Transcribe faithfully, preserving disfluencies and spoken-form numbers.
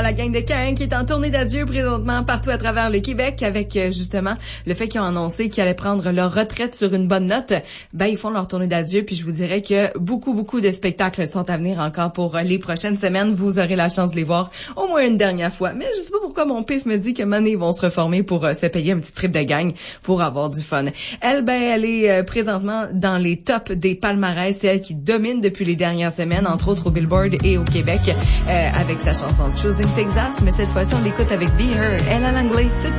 à la gang de Caen qui est en tournée d'adieu présentement partout à travers le Québec avec euh, justement le fait qu'ils ont annoncé qu'ils allaient prendre leur retraite sur une bonne note. Ben, ils font leur tournée d'adieu puis je vous dirais que beaucoup, beaucoup de spectacles sont à venir encore pour euh, les prochaines semaines. Vous aurez la chance de les voir au moins une dernière fois. Mais je sais pas pourquoi mon pif me dit que Mané vont se reformer pour euh, se payer un petit trip de gang pour avoir du fun. Elle, ben, elle est euh, présentement dans les tops des palmarès. C'est elle qui domine depuis les dernières semaines, entre autres au Billboard et au Québec, euh, avec sa chanson Choosing Texas. Mais cette fois-ci, on l'écoute avec Be Her, elle à l'anglais.